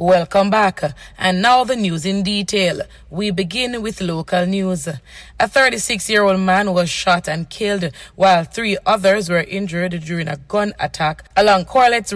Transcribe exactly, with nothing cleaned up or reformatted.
Welcome back. And now the news in detail. We begin with local news. A thirty-six-year-old man was shot and killed while three others were injured during a gun attack along Corlett's